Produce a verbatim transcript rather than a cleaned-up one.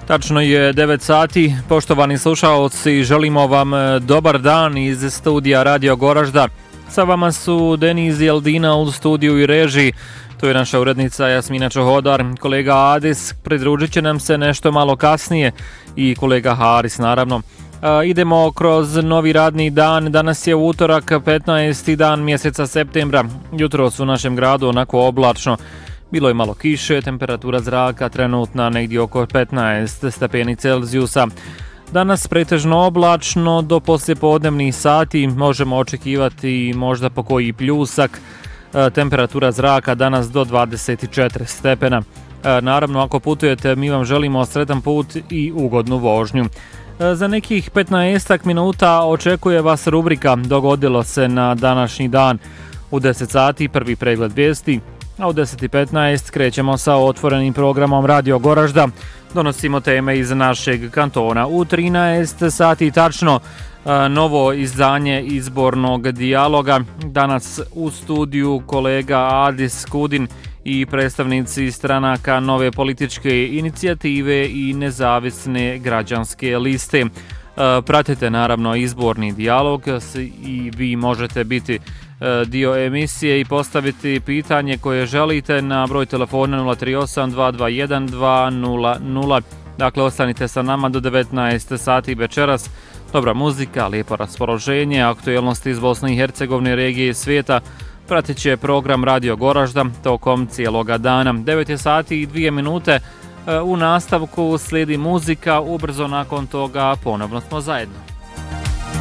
Tačno je devet sati, poštovani slušaoci, želimo vam dobar dan iz studija Radio Goražda. Sa vama su Deniz i Eldina u studiju i režiji, tu je naša urednica Jasmina Čohodar, kolega Adis pridružit će nam se nešto malo kasnije i kolega Haris naravno. E, idemo kroz novi radni dan, danas je utorak, petnaesti dan mjeseca septembra, jutro su u našem gradu onako oblačno. Bilo je malo kiše, temperatura zraka trenutna negdje oko petnaest stepeni Celzijusa. Danas pretežno oblačno, do poslijepodnevnih sati možemo očekivati možda po koji pljusak. E, temperatura zraka danas do dvadeset četiri stepena. E, naravno, ako putujete, mi vam želimo sretan put i ugodnu vožnju. E, za nekih petnaest minuta očekuje vas rubrika Dogodilo se na današnji dan. U deset sati prvi pregled vijesti. A u deset i petnaest krećemo sa otvorenim programom Radio Goražda. Donosimo teme iz našeg kantona. U trinaest sati tačno novo izdanje izbornog dijaloga. Danas u studiju kolega Adis Kudin i predstavnici stranaka Nove političke inicijative i Nezavisne građanske liste. Pratite naravno izborni dijalog i vi možete biti dio emisije i postaviti pitanje koje želite na broj telefona nula tri osam dva dva jedan dva nula nula. Dakle, ostanite sa nama do devetnaest sati večeras. Dobra muzika, lijepo raspoloženje, aktualnosti iz Bosne i Hercegovine, regije i svijeta. Pratit će program Radio Goražda tokom cijeloga dana. devet sati i dvije minute. U nastavku slijedi muzika, ubrzo nakon toga ponovno smo zajedno.